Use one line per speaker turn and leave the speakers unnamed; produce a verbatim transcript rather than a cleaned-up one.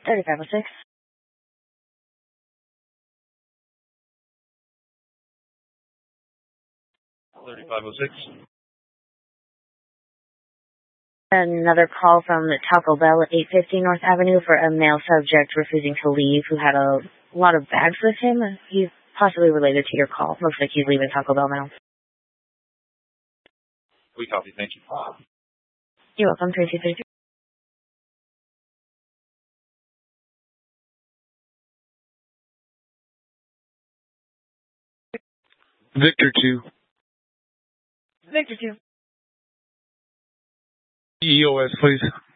thirty-five oh six.
thirty-five oh six.
Another call from Taco Bell at eight fifty North Avenue for a male subject refusing to leave who had a lot of bags with him. He's possibly related to your call. Looks like he's leaving Taco Bell now.
We copy. Thank you.
You're welcome, Tracy thirty-three.
Victor two.
Victor two.
E O S, please.